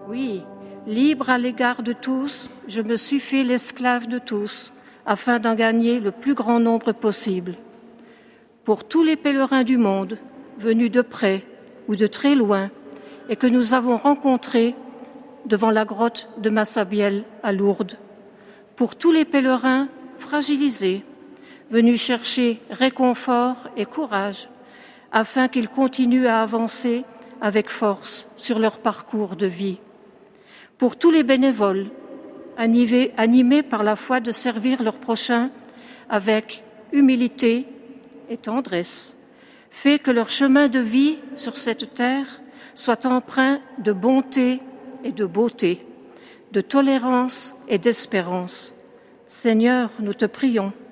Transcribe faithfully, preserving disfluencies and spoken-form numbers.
Oui, libre à l'égard de tous, je me suis fait l'esclave de tous, afin d'en gagner le plus grand nombre possible. Pour tous les pèlerins du monde, venus de près ou de très loin, et que nous avons rencontrés devant la grotte de Massabielle à Lourdes. Pour tous les pèlerins fragilisés, venus chercher réconfort et courage, afin qu'ils continuent à avancer avec force sur leur parcours de vie. Pour tous les bénévoles, animés, animés par la foi de servir leur prochain avec humilité et tendresse, fait que leur chemin de vie sur cette terre soit empreint de bonté et de beauté, de tolérance et d'espérance. Seigneur, nous te prions.